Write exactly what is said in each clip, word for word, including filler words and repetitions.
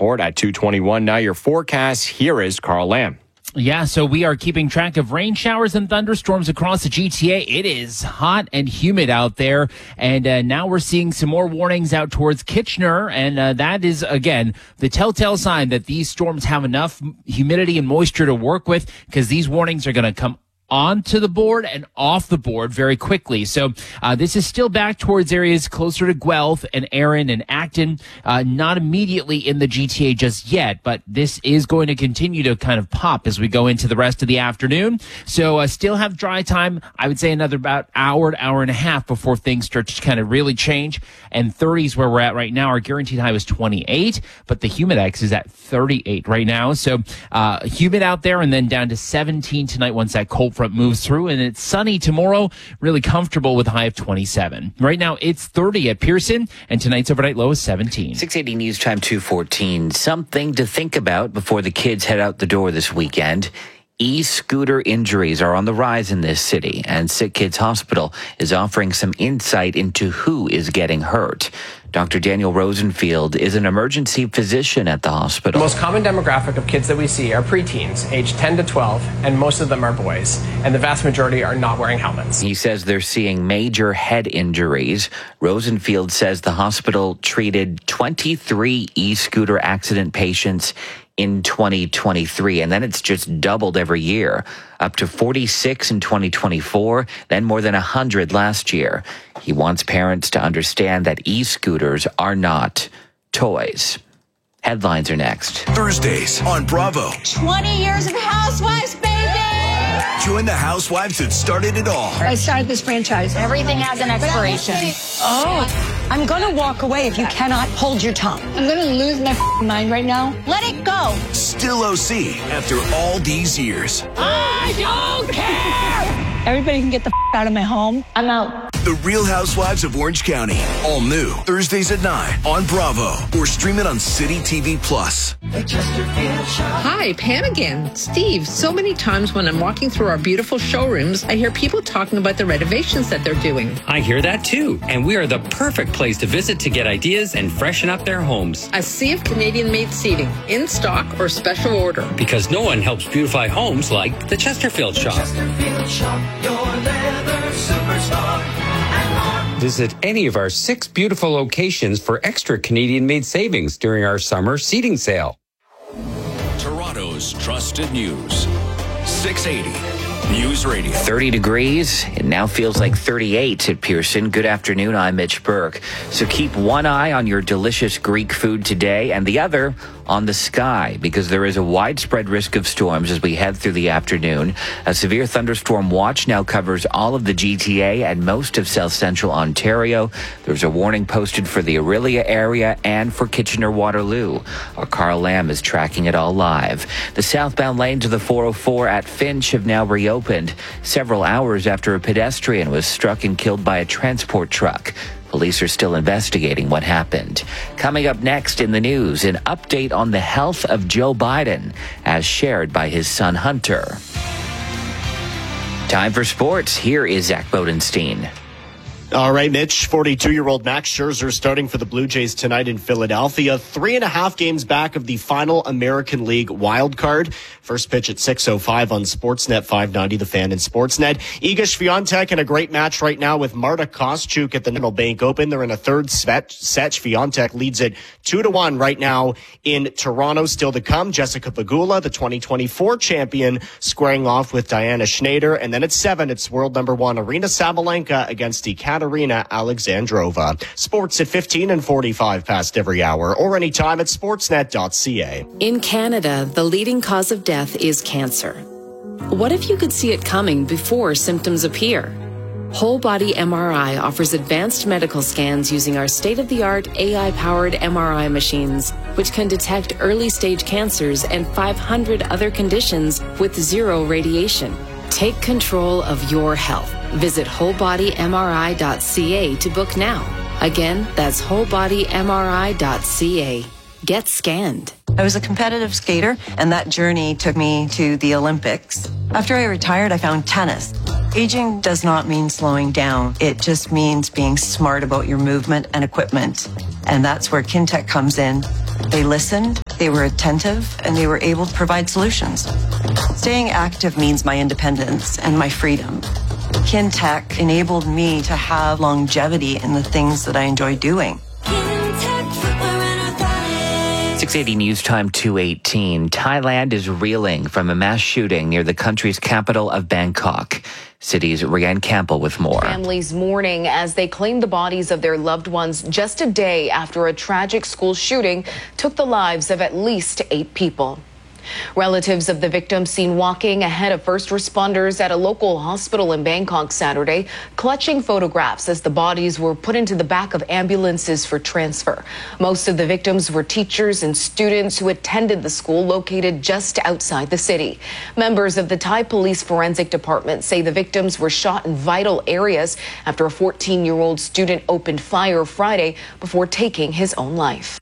report at two twenty-one. Now your forecast. Here is Carl Lamb. Yeah, so we are keeping track of rain showers and thunderstorms across the G T A. It is hot and humid out there, and uh, now we're seeing some more warnings out towards Kitchener, and uh, that is, again, the telltale sign that these storms have enough humidity and moisture to work with, because these warnings are going to come onto the board and off the board very quickly. So uh, this is still back towards areas closer to Guelph and Erin and Acton, uh, not immediately in the G T A just yet, but this is going to continue to kind of pop as we go into the rest of the afternoon. So uh, still have dry time. I would say another about hour, hour and a half before things start to kind of really change. And thirties where we're at right now. Our guaranteed high was twenty-eight, but the Humidex is at thirty-eight right now. So uh, humid out there, and then down to seventeen tonight once that cold front moves through, and it's sunny tomorrow, really comfortable with a high of twenty-seven. Right now it's thirty at Pearson, and tonight's overnight low is seventeen. six eighty News Time two fourteen. Something to think about before the kids head out the door this weekend. E-scooter injuries are on the rise in this city, and Sick Kids Hospital is offering some insight into who is getting hurt. Doctor Daniel Rosenfield is an emergency physician at the hospital. The most common demographic of kids that we see are preteens, aged ten to twelve, and most of them are boys, and the vast majority are not wearing helmets. He says they're seeing major head injuries. Rosenfield says the hospital treated twenty-three e-scooter accident patients in twenty twenty-three, and then it's just doubled every year, up to forty-six in twenty twenty-four, then more than one hundred last year. He wants parents to understand that e-scooters are not toys. Headlines are next. Thursdays on Bravo. twenty years of Housewives, baby! Join the housewives that started it all. I started this franchise. Everything has an expiration. Oh, I'm going to walk away if you cannot hold your tongue. I'm going to lose my mind right now. Let it go. Still O C after all these years. I don't care! Everybody can get the out of my home. I'm out. The Real Housewives of Orange County. All new. Thursdays at nine on Bravo. Or stream it on City T V Plus. Hi, Pam again. Steve, so many times when I'm walking through our beautiful showrooms, I hear people talking about the renovations that they're doing. I hear that too. And we are the perfect place to visit to get ideas and freshen up their homes. A sea of Canadian-made seating, in stock or special order. Because no one helps beautify homes like the Chesterfield Shop. Chesterfield Shop, your leather superstar. Visit any of our six beautiful locations for extra Canadian-made savings during our summer seating sale. Toronto's trusted news. six eighty News Radio. thirty degrees. It now feels like thirty-eight at Pearson. Good afternoon. I'm Mitch Burke. So keep one eye on your delicious Greek food today and the other on the sky, because there is a widespread risk of storms as we head through the afternoon. A severe thunderstorm watch now covers all of the G T A and most of south central Ontario. There's a warning posted for the Orillia area and for Kitchener-Waterloo. Our Carl Lamb is tracking it all live. The southbound lanes of the four oh four at Finch have now reopened several hours after a pedestrian was struck and killed by a transport truck. Police are still investigating what happened. Coming up next in the news, an update on the health of Joe Biden, as shared by his son Hunter. Time for sports. Here is Zach Bodenstein. All right, Mitch, forty-two-year-old Max Scherzer starting for the Blue Jays tonight in Philadelphia. Three and a half games back of the final American League wild card. First pitch at six oh five on Sportsnet five ninety, The Fan and Sportsnet. Iga Swiatek in a great match right now with Marta Kostyuk at the National Bank Open. They're in a third set. Swiatek leads it two to one right now in Toronto. Still to come, Jessica Pegula, the twenty twenty-four champion, squaring off with Diana Schneider. And then at seven, it's world number one Arina Sabalenka against Ekaterina Alexandrova. Sports at fifteen and forty-five past every hour, or anytime at sportsnet dot c a. In Canada, the leading cause of death is cancer. What if you could see it coming before symptoms appear? Whole Body M R I offers advanced medical scans using our state-of-the-art A I-powered M R I machines, which can detect early-stage cancers and five hundred other conditions with zero radiation. Take control of your health. Visit whole body M R I dot c a to book now. Again, that's whole body M R I dot c a. Get scanned. I was a competitive skater, and that journey took me to the Olympics. After I retired, I found tennis. Aging does not mean slowing down. It just means being smart about your movement and equipment. And that's where Kintec comes in. They listened, they They were attentive and they were able to provide solutions. Staying active means my independence and my freedom. Kintec enabled me to have longevity in the things that I enjoy doing. six eighty News Time two eighteen. Thailand is reeling from a mass shooting near the country's capital of Bangkok. City's Rianne Campbell with more. Families mourning as they claim the bodies of their loved ones just a day after a tragic school shooting took the lives of at least eight people. Relatives of the victims seen walking ahead of first responders at a local hospital in Bangkok Saturday, clutching photographs as the bodies were put into the back of ambulances for transfer. Most of the victims were teachers and students who attended the school located just outside the city. Members of the Thai Police Forensic Department say the victims were shot in vital areas after a fourteen-year-old student opened fire Friday before taking his own life.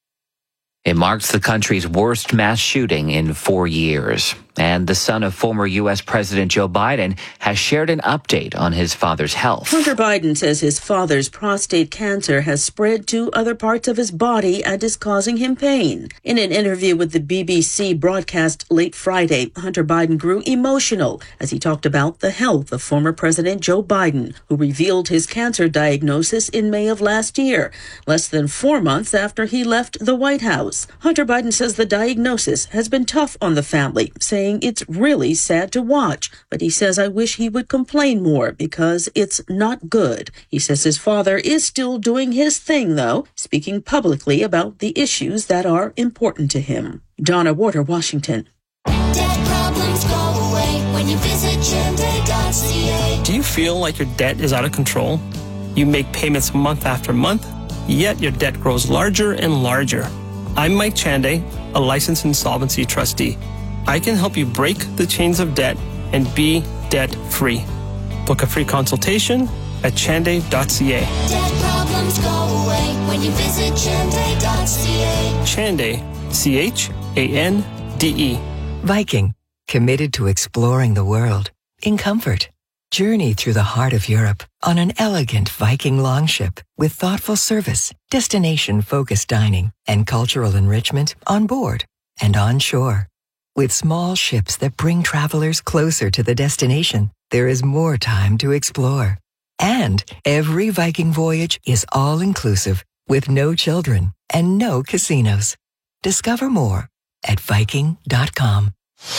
It marks the country's worst mass shooting in four years. And the son of former U S President Joe Biden has shared an update on his father's health. Hunter Biden says his father's prostate cancer has spread to other parts of his body and is causing him pain. In an interview with the B B C broadcast late Friday, Hunter Biden grew emotional as he talked about the health of former President Joe Biden, who revealed his cancer diagnosis in May of last year, less than four months after he left the White House. Hunter Biden says the diagnosis has been tough on the family, saying it's really sad to watch, but he says, I wish he would complain more because it's not good. He says his father is still doing his thing, though, speaking publicly about the issues that are important to him. Donna Warder, Washington. Debt problems go away when you visit Chande dot c a. Do you feel like your debt is out of control? You make payments month after month, yet your debt grows larger and larger. I'm Mike Chande, a licensed insolvency trustee. I can help you break the chains of debt and be debt-free. Book a free consultation at Chande dot c a. Debt problems go away when you visit Chande dot c a. Chande, C H A N D E. Viking, committed to exploring the world in comfort. Journey through the heart of Europe on an elegant Viking longship with thoughtful service, destination-focused dining, and cultural enrichment on board and on shore. With small ships that bring travelers closer to the destination, there is more time to explore. And every Viking voyage is all-inclusive with no children and no casinos. Discover more at Viking dot com.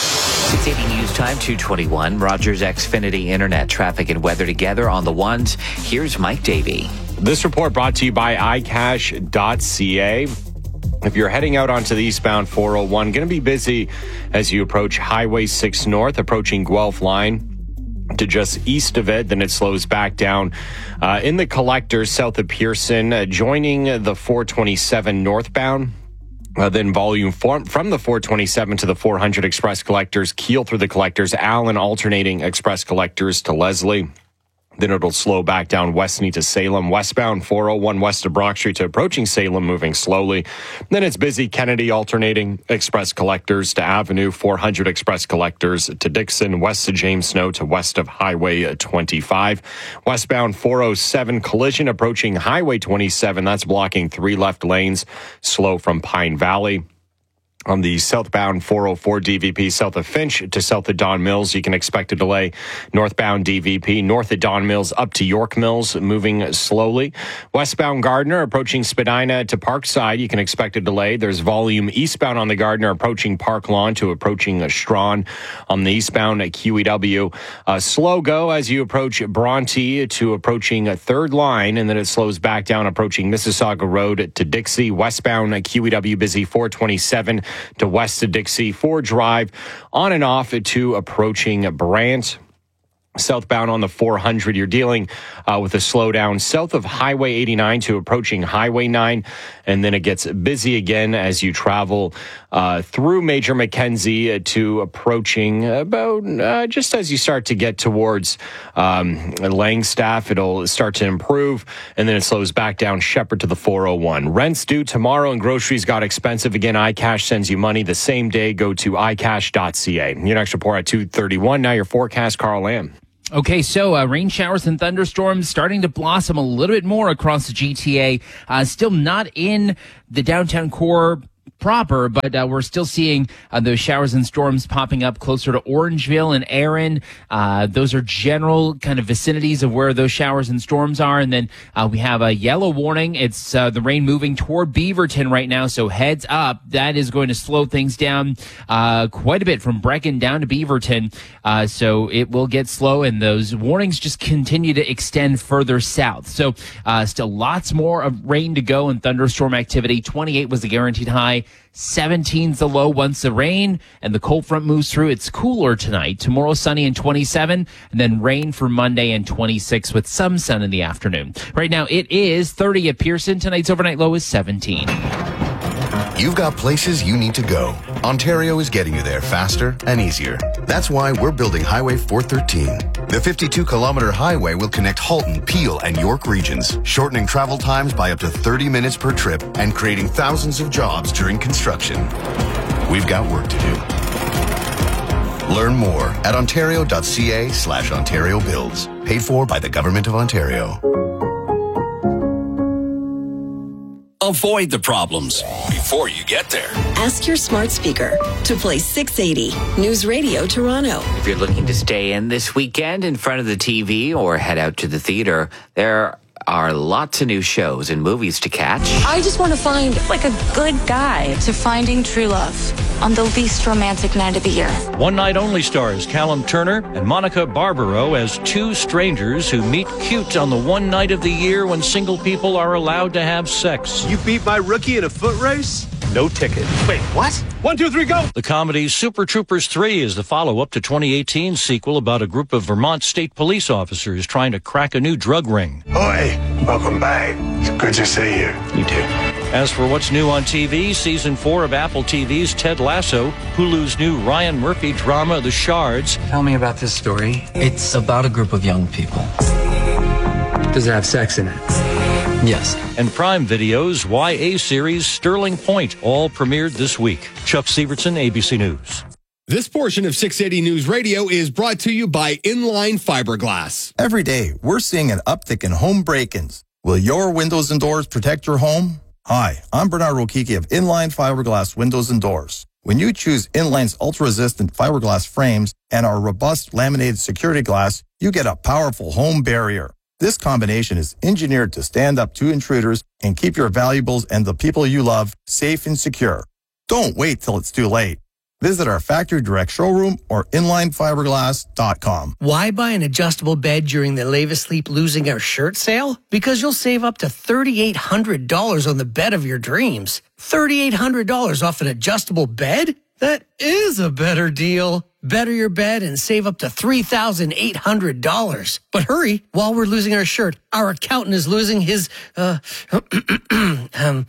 six eighty News Time two twenty-one. Rogers Xfinity Internet traffic and weather together on the ones. Here's Mike Davey. This report brought to you by i cash dot c a. If you're heading out onto the eastbound four oh one, going to be busy as you approach Highway six North, approaching Guelph Line to just east of it. Then it slows back down uh, in the collectors south of Pearson, uh, joining the four twenty-seven northbound. Uh, then volume form from the four twenty-seven to the four hundred express collectors, Keel through the collectors, Allen alternating express collectors to Leslie. Then it'll slow back down Westney to Salem. Westbound four oh one west of Brock Street to approaching Salem, moving slowly. Then it's busy Kennedy alternating express collectors to Avenue, four hundred express collectors to Dixon, west of James Snow to west of Highway twenty-five. Westbound four oh seven collision approaching Highway twenty-seven. That's blocking three left lanes, slow from Pine Valley. On the southbound four oh four D V P south of Finch to south of Don Mills, you can expect a delay. Northbound D V P north of Don Mills up to York Mills, moving slowly. Westbound Gardner approaching Spadina to Parkside, you can expect a delay. There's volume eastbound on the Gardner approaching Park Lawn to approaching Strawn. On the eastbound at Q E W, a slow go as you approach Bronte to approaching a Third Line, and then it slows back down approaching Mississauga Road to Dixie. Westbound at Q E W busy four twenty-seven to west of Dixie, Ford Drive, on and off to approaching Brant. Southbound on the four hundred, you're dealing uh, with a slowdown south of Highway eighty-nine to approaching Highway nine, and then it gets busy again as you travel uh, through Major Mackenzie to approaching about uh, just as you start to get towards um, Langstaff. It'll start to improve, and then it slows back down Shepherd to the four oh one. Rent's due tomorrow, and groceries got expensive again. iCash sends you money the same day. Go to i cash dot c a. Your next report at two thirty-one. Now your forecast, Carl Lamb. Okay, so uh, rain showers and thunderstorms starting to blossom a little bit more across the G T A. Uh, still not in the downtown core proper, but uh, we're still seeing uh, those showers and storms popping up closer to Orangeville and Erin. Uh, those are general kind of vicinities of where those showers and storms are. And then uh, we have a yellow warning. It's uh, the rain moving toward Beaverton right now, so heads up. That is going to slow things down uh, quite a bit from Brecken down to Beaverton. Uh, so it will get slow, and those warnings just continue to extend further south. So uh, still lots more of rain to go and thunderstorm activity. twenty-eight was the guaranteed high. seventeen's the low once the rain and the cold front moves through. It's cooler tonight. Tomorrow sunny and twenty-seven, and then rain for Monday and twenty-six with some sun in the afternoon. Right now it is thirty at Pearson. Tonight's overnight low is seventeen. You've got places you need to go. Ontario is getting you there faster and easier. That's why we're building Highway four thirteen. The fifty-two kilometer highway will connect Halton, Peel, and York regions, shortening travel times by up to thirty minutes per trip and creating thousands of jobs during construction. We've got work to do. Learn more at ontario.ca slash Ontario Builds. Paid for by the Government of Ontario. Avoid the problems before you get there. Ask your smart speaker to play six eighty News Radio Toronto. If you're looking to stay in this weekend in front of the T V or head out to the theater, there are lots of new shows and movies to catch. I just want to find like a good guy to finding true love on the least romantic night of the year. One Night Only stars Callum Turner and Monica Barbaro as two strangers who meet cute on the one night of the year when single people are allowed to have sex. You beat my rookie in a foot race? No ticket. Wait, what? One, two, three, go! The comedy Super Troopers three is the follow-up to twenty eighteen's sequel about a group of Vermont state police officers trying to crack a new drug ring. Oi, welcome back. It's good to see you. You too. As for what's new on T V, season four of Apple T V's Ted Lasso, Hulu's new Ryan Murphy drama The Shards. Tell me about this story. It's about a group of young people. Does it have sex in it? Yes. And Prime Video's Y A series Sterling Point, all premiered this week. Chuck Severson, A B C News. This portion of six eighty News Radio is brought to you by Inline Fiberglass. Every day, we're seeing an uptick in home break-ins. Will your windows and doors protect your home? Hi, I'm Bernard Rokiki of Inline Fiberglass Windows and Doors. When you choose Inline's ultra-resistant fiberglass frames and our robust laminated security glass, you get a powerful home barrier. This combination is engineered to stand up to intruders and keep your valuables and the people you love safe and secure. Don't wait till it's too late. Visit our factory direct showroom or inline fiberglass dot com. Why buy an adjustable bed during the Lave Asleep Losing Our Shirt sale? Because you'll save up to three thousand eight hundred dollars on the bed of your dreams. three thousand eight hundred dollars off an adjustable bed? That is a better deal. Better your bed and save up to three thousand eight hundred dollars. But hurry, while we're losing our shirt, our accountant is losing his, uh, um,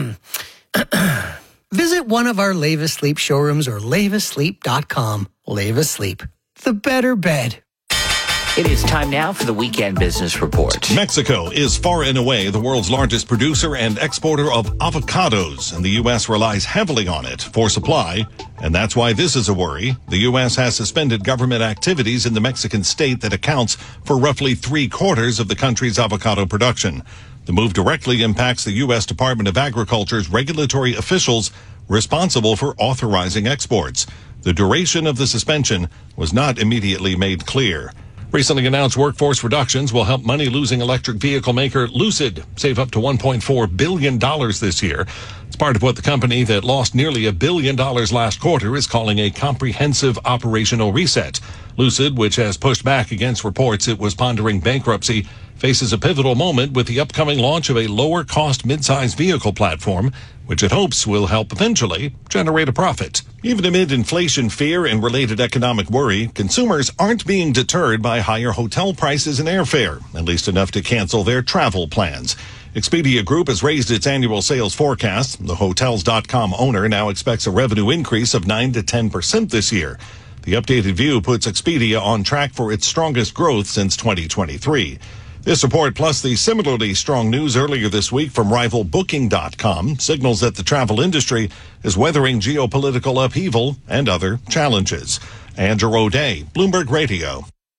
visit one of our Lave Asleep showrooms or lave asleep dot com. Lave Asleep, the better bed. It is time now for the Weekend Business Report. Mexico is far and away the world's largest producer and exporter of avocados, and the U S relies heavily on it for supply, and that's why this is a worry. The U S has suspended government activities in the Mexican state that accounts for roughly three quarters of the country's avocado production. The move directly impacts the U S Department of Agriculture's regulatory officials responsible for authorizing exports. The duration of the suspension was not immediately made clear. Recently announced workforce reductions will help money-losing electric vehicle maker Lucid save up to one point four billion dollars this year. It's part of what the company that lost nearly a billion dollars last quarter is calling a comprehensive operational reset. Lucid, which has pushed back against reports it was pondering bankruptcy, faces a pivotal moment with the upcoming launch of a lower-cost mid-size vehicle platform, which it hopes will help eventually generate a profit. Even amid inflation fear and related economic worry, consumers aren't being deterred by higher hotel prices and airfare, at least enough to cancel their travel plans. Expedia Group has raised its annual sales forecast. The Hotels dot com owner now expects a revenue increase of nine to ten percent this year. The updated view puts Expedia on track for its strongest growth since twenty twenty-three. This report, plus the similarly strong news earlier this week from rival Booking dot com, signals that the travel industry is weathering geopolitical upheaval and other challenges. Andrew O'Day, Bloomberg Radio.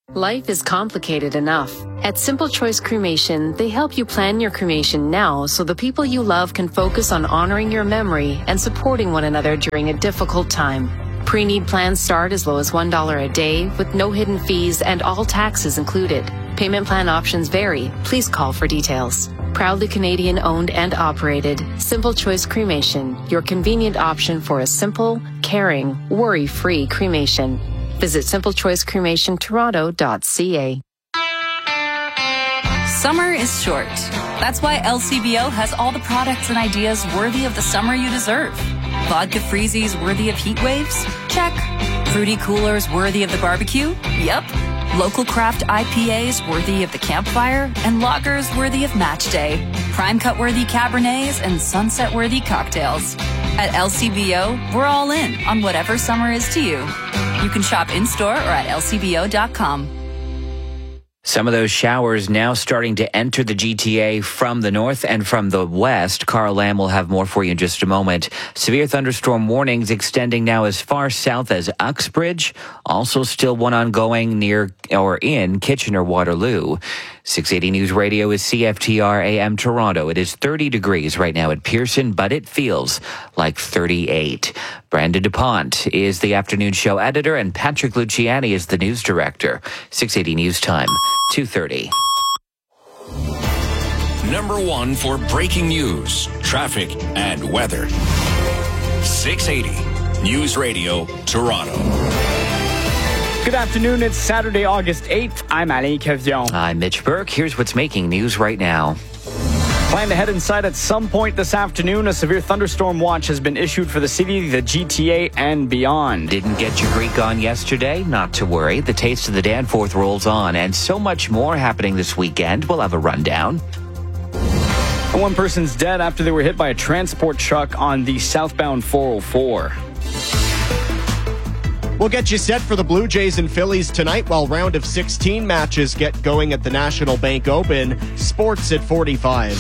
Life is complicated enough. At Simple Choice Cremation, they help you plan your cremation now so the people you love can focus on honoring your memory and supporting one another during a difficult time. Pre-need plans start as low as one dollar a day with no hidden fees and all taxes included. Payment plan options vary. Please call for details. Proudly Canadian owned and operated, Simple Choice Cremation, your convenient option for a simple, caring, worry-free cremation. Visit simple choice cremation toronto dot c a. Summer is short. That's why L C B O has all the products and ideas worthy of the summer you deserve. Vodka freezies worthy of heat waves? Check. Fruity coolers worthy of the barbecue? Yep. Local craft I P As worthy of the campfire? And lagers worthy of match day. Prime cut worthy Cabernets and sunset worthy cocktails. At L C B O, we're all in on whatever summer is to you. You can shop in-store or at L C B O dot com. Some of those showers now starting to enter the G T A from the north and from the west. Carl Lamb will have more for you in just a moment. Severe thunderstorm warnings extending now as far south as Uxbridge. Also still one ongoing near or in Kitchener-Waterloo. six eighty News Radio is C F T R A M Toronto. It is thirty degrees right now at Pearson, but it feels like thirty-eight. Brandon DuPont is the afternoon show editor, and Patrick Luciani is the news director. six eighty News Time, two thirty. Number one for breaking news, traffic, and weather. six eighty News Radio, Toronto. Good afternoon. It's Saturday, August eighth. I'm Alain Cavion. I'm Mitch Burke. Here's what's making news right now. Plan to head inside at some point this afternoon. A severe thunderstorm watch has been issued for the city, the G T A, and beyond. Didn't get your Greek on yesterday? Not to worry. The Taste of the Danforth rolls on, and so much more happening this weekend. We'll have a rundown. One person's dead after they were hit by a transport truck on the southbound four oh four. We'll get you set for the Blue Jays and Phillies tonight while round of sixteen matches get going at the National Bank Open. Sports at forty-five.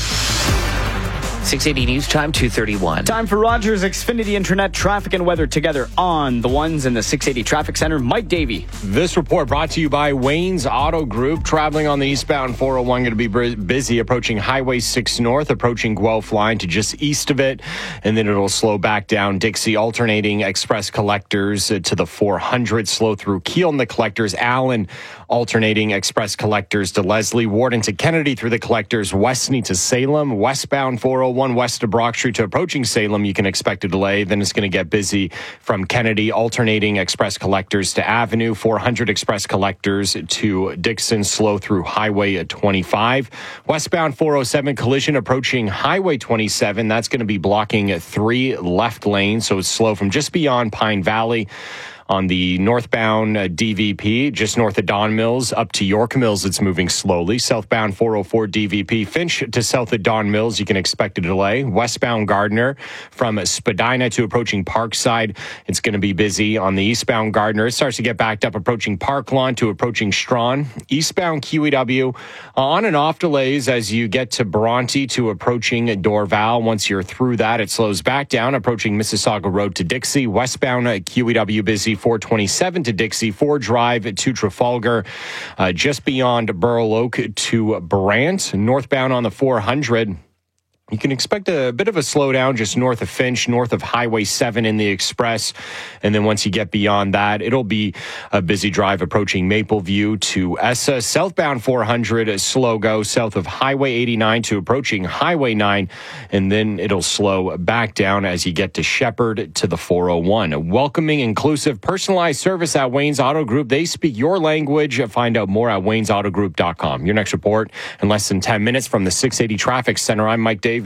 six eighty News Time, two thirty-one. Time for Rogers Xfinity Internet traffic and weather together on the ones in the six eighty Traffic Center. Mike Davey. This report brought to you by Wayne's Auto Group. Traveling on the eastbound four oh one, going to be busy approaching Highway six North, approaching Guelph Line to just east of it, and then it'll slow back down Dixie, alternating express collectors to the four hundred, slow through Keele and the collectors, Allen alternating express collectors to Leslie, Warden to Kennedy through the collectors, Westney to Salem, westbound four oh one west of Brock Street to approaching Salem, you can expect a delay. Then it's going to get busy from Kennedy, alternating express collectors to Avenue, four hundred express collectors to Dixon, slow through Highway twenty-five. Westbound four oh seven collision approaching Highway twenty-seven. That's going to be blocking three left lanes, so it's slow from just beyond Pine Valley. On the northbound uh, D V P, just north of Don Mills, up to York Mills, it's moving slowly. Southbound four oh four D V P, Finch to south of Don Mills, you can expect a delay. Westbound Gardner from Spadina to approaching Parkside, it's going to be busy. On the eastbound Gardner, it starts to get backed up approaching Park Lawn to approaching Strawn. Eastbound Q E W, uh, on and off delays as you get to Bronte to approaching Dorval. Once you're through that, it slows back down, approaching Mississauga Road to Dixie. Westbound uh, Q E W busy. four twenty-seven to Dixie, four Drive to Trafalgar, uh, just beyond Burl Oak to Brant. Northbound on the four hundred. You can expect a bit of a slowdown just north of Finch, north of Highway seven in the Express. And then once you get beyond that, it'll be a busy drive approaching Mapleview to Essa. Southbound four hundred, a slow go south of Highway eighty-nine to approaching Highway nine. And then it'll slow back down as you get to Shepherd to the four oh one. A welcoming, inclusive, personalized service at Wayne's Auto Group. They speak your language. Find out more at waynes auto group dot com. Your next report in less than ten minutes from the six eighty Traffic Center. I'm Mike Davis.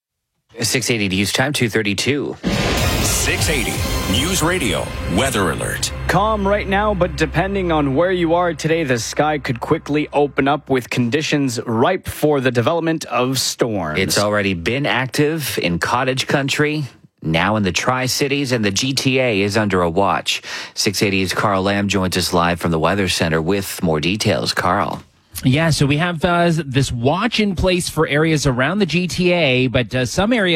six eighty News Time, two thirty-two. six eighty News Radio Weather Alert. Calm right now, but depending on where you are today, the sky could quickly open up with conditions ripe for the development of storms. It's already been active in cottage country. Now in the Tri-Cities, and the G T A is under a watch. six eighty's Carl Lamb joins us live from the Weather Center with more details. Carl. Yeah, so we have uh, this watch in place for areas around the G T A, but uh, some areas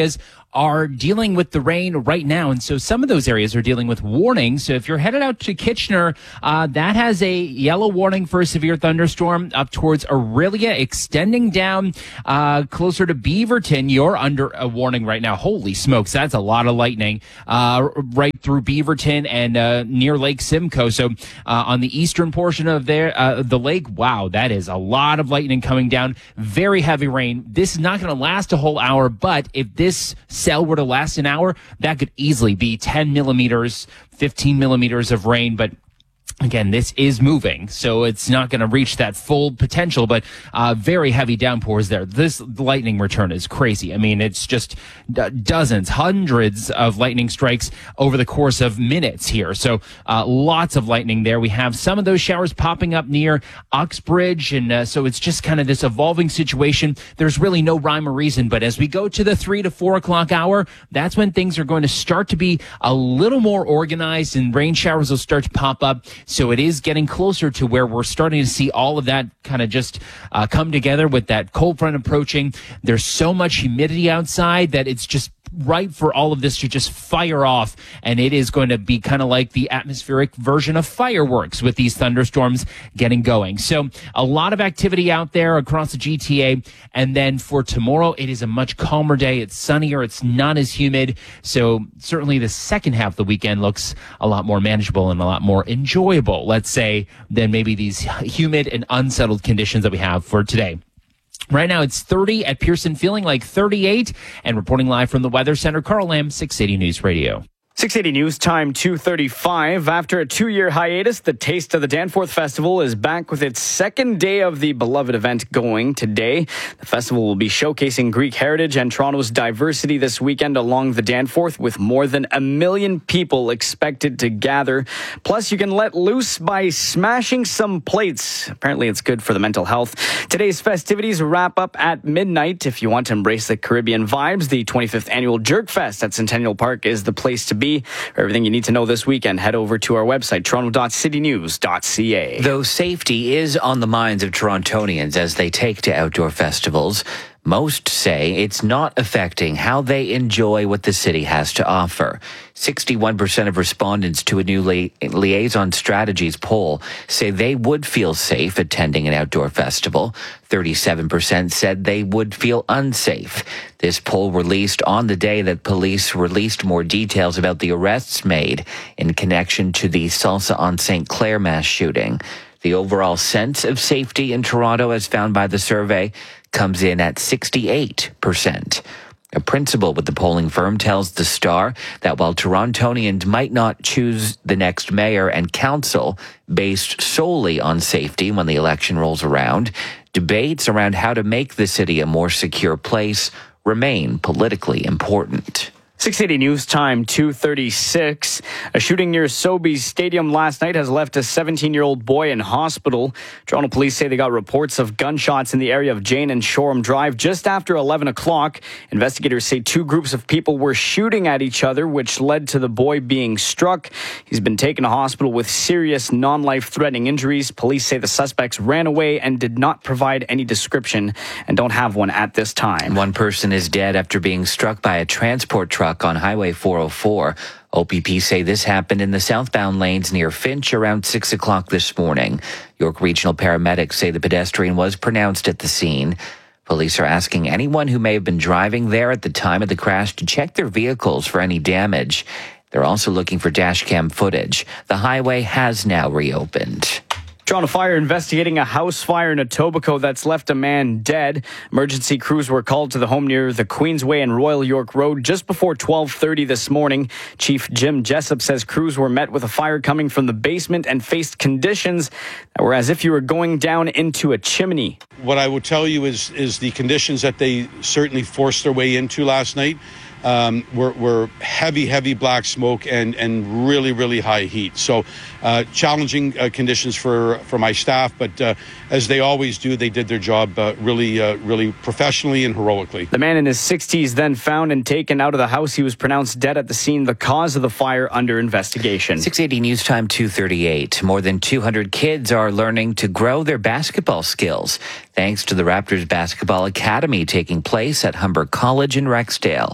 are dealing with the rain right now. And so some of those areas are dealing with warnings. So if you're headed out to Kitchener, uh, that has a yellow warning for a severe thunderstorm up towards Aurelia, extending down uh, closer to Beaverton. You're under a warning right now. Holy smokes, that's a lot of lightning uh, right through Beaverton and uh, near Lake Simcoe. So uh, on the eastern portion of there, uh, the lake, wow, that is a lot of lightning coming down. Very heavy rain. This is not going to last a whole hour, but if this cell were to last an hour, that could easily be ten millimeters, fifteen millimeters of rain. But again, this is moving, so it's not going to reach that full potential, but uh, very heavy downpours there. This lightning return is crazy. I mean, it's just d- dozens, hundreds of lightning strikes over the course of minutes here. So uh, lots of lightning there. We have some of those showers popping up near Uxbridge, and uh, so it's just kind of this evolving situation. There's really no rhyme or reason, but as we go to the three to four o'clock hour, that's when things are going to start to be a little more organized, and rain showers will start to pop up. So it is getting closer to where we're starting to see all of that kind of just uh, come together with that cold front approaching. There's so much humidity outside that it's just right for all of this to just fire off, and it is going to be kind of like the atmospheric version of fireworks with these thunderstorms getting going. So a lot of activity out there across the G T A, and then for tomorrow, it is a much calmer day. It's sunnier. It's not as humid. So certainly the second half of the weekend looks a lot more manageable and a lot more enjoyable, let's say, than maybe these humid and unsettled conditions that we have for today. Right now, it's thirty at Pearson, feeling like thirty-eight. And reporting live from the Weather Center, Carl Lamb, six eighty News Radio. six eighty News Time, two thirty-five. After a two-year hiatus, the Taste of the Danforth Festival is back with its second day of the beloved event going today. The festival will be showcasing Greek heritage and Toronto's diversity this weekend along the Danforth, with more than a million people expected to gather. Plus, you can let loose by smashing some plates. Apparently, it's good for the mental health. Today's festivities wrap up at midnight. If you want to embrace the Caribbean vibes, the twenty-fifth Annual Jerk Fest at Centennial Park is the place to be. For everything you need to know this weekend, head over to our website, toronto dot city news dot c a. Though safety is on the minds of Torontonians as they take to outdoor festivals, most say it's not affecting how they enjoy what the city has to offer. sixty-one percent of respondents to a new li- Liaison Strategies poll say they would feel safe attending an outdoor festival. thirty-seven percent said they would feel unsafe. This poll released on the day that police released more details about the arrests made in connection to the Salsa on Saint Clair mass shooting. The overall sense of safety in Toronto, as found by the survey, comes in at sixty-eight percent. A principal with the polling firm tells The Star that while Torontonians might not choose the next mayor and council based solely on safety when the election rolls around, debates around how to make the city a more secure place remain politically important. six eighty News Time, two thirty-six. A shooting near Sobeys Stadium last night has left a seventeen-year-old boy in hospital. Toronto police say they got reports of gunshots in the area of Jane and Shoreham Drive just after eleven o'clock. Investigators say two groups of people were shooting at each other, which led to the boy being struck. He's been taken to hospital with serious non-life-threatening injuries. Police say the suspects ran away and did not provide any description and don't have one at this time. One person is dead after being struck by a transport truck on Highway four oh four. O P P say this happened in the southbound lanes near Finch around six o'clock this morning. York Regional paramedics say the pedestrian was pronounced at the scene. Police are asking anyone who may have been driving there at the time of the crash to check their vehicles for any damage. They're also looking for dash cam footage. The highway has now reopened. Toronto Fire investigating a house fire in Etobicoke that's left a man dead. Emergency crews were called to the home near the Queensway and Royal York Road just before twelve thirty this morning. Chief Jim Jessup says crews were met with a fire coming from the basement and faced conditions that were as if you were going down into a chimney. What I would tell you is, is the conditions that they certainly forced their way into last night Um, were, were heavy, heavy black smoke and, and really, really high heat. So uh, challenging uh, conditions for, for my staff, but uh, as they always do, they did their job uh, really, uh, really professionally and heroically. The man in his sixties then found and taken out of the house. He was pronounced dead at the scene. The cause of the fire under investigation. six eighty News Time, two thirty-eight. More than two hundred kids are learning to grow their basketball skills thanks to the Raptors Basketball Academy taking place at Humber College in Rexdale.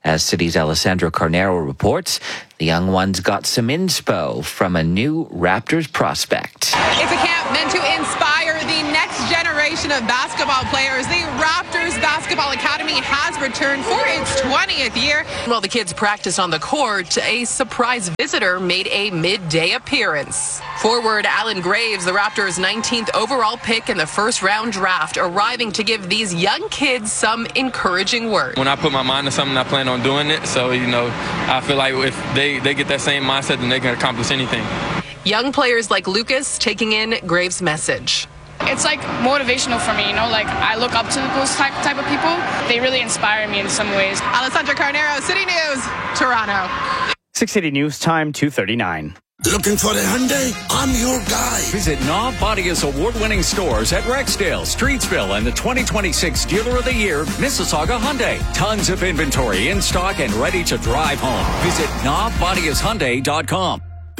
As City's Alessandro Carnero reports, the young ones got some inspo from a new Raptors prospect. It's a camp meant to inspire the next generation of basketball players. The Raptors Basketball Academy has returned for its twentieth year. While the kids practiced on the court, a surprise visitor made a midday appearance. Forward Alan Graves, the Raptors' nineteenth overall pick in the first round draft, arriving to give these young kids some encouraging words. When I put my mind to something, I plan on doing it. So, you know, I feel like if they, they get that same mindset, then they can accomplish anything. Young players like Lucas taking in Graves' message. It's like motivational for me, you know, like I look up to those type, type of people. They really inspire me in some ways. Alessandra Carnero, City News, Toronto. six eighty News Time, two thirty-nine. Looking for the Hyundai? I'm your guy. Visit Nav Badia's award-winning stores at Rexdale, Streetsville, and the twenty twenty-six Dealer of the Year, Mississauga Hyundai. Tons of inventory in stock and ready to drive home. Visit nav badias hyundai dot com.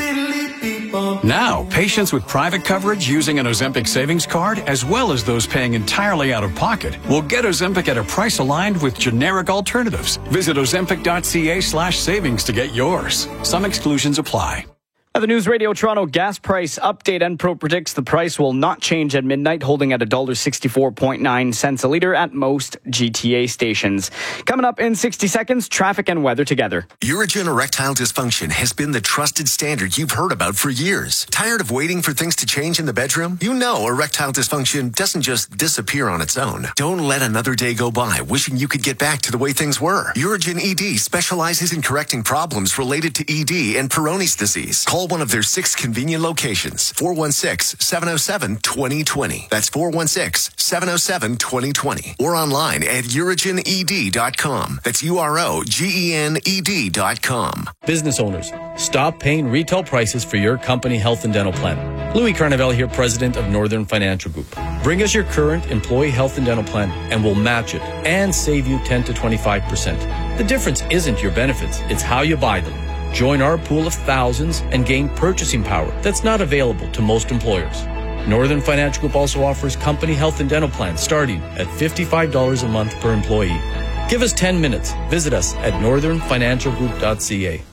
Now, patients with private coverage using an Ozempic savings card, as well as those paying entirely out of pocket, will get Ozempic at a price aligned with generic alternatives. Visit ozempic.ca slash savings to get yours. Some exclusions apply. Now, the News Radio Toronto gas price update. Enpro predicts the price will not change at midnight, holding at one dollar sixty-four point nine cents a litre at most G T A stations. Coming up in sixty seconds, traffic and weather together. Urigen erectile dysfunction has been the trusted standard you've heard about for years. Tired of waiting for things to change in the bedroom? You know erectile dysfunction doesn't just disappear on its own. Don't let another day go by wishing you could get back to the way things were. Urigen E D specializes in correcting problems related to E D and Peyronie's disease. Call one of their six convenient locations. four one six, seven oh seven, two oh two oh. That's four one six, seven oh seven, two oh two oh. Or online at urigen e d dot com. That's U R O G E N E D dot com. Business owners, stop paying retail prices for your company health and dental plan. Louis Carnevale here, president of Northern Financial Group. Bring us your current employee health and dental plan and we'll match it and save you ten to twenty-five percent. The difference isn't your benefits, it's how you buy them. Join our pool of thousands and gain purchasing power that's not available to most employers. Northern Financial Group also offers company health and dental plans starting at fifty-five dollars a month per employee. Give us ten minutes. Visit us at northern financial group dot c a.